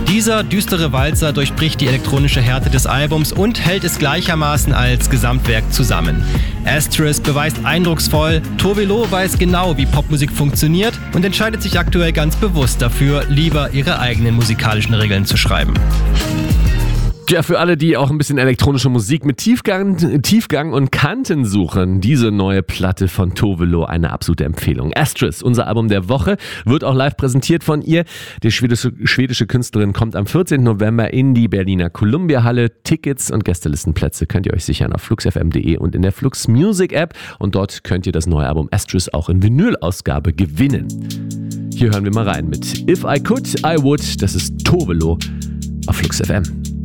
Dieser düstere Walzer durchbricht die elektronische Härte des Albums und hält es gleichermaßen als Gesamtwerk zusammen. Asterisk beweist eindrucksvoll, Tove Lo weiß genau, wie Popmusik funktioniert und entscheidet sich aktuell ganz bewusst dafür, lieber ihre eigenen musikalischen Regeln zu schreiben. Ja, für alle, die auch ein bisschen elektronische Musik mit Tiefgang und Kanten suchen, diese neue Platte von Tove Lo eine absolute Empfehlung. Asterisk, unser Album der Woche, wird auch live präsentiert von ihr. Die schwedische Künstlerin kommt am 14. November in die Berliner Columbia-Halle. Tickets und Gästelistenplätze könnt ihr euch sichern auf fluxfm.de und in der Flux Music App. Und dort könnt ihr das neue Album Asterisk auch in Vinyl-Ausgabe gewinnen. Hier hören wir mal rein mit If I Could, I Would. Das ist Tove Lo auf Flux FM.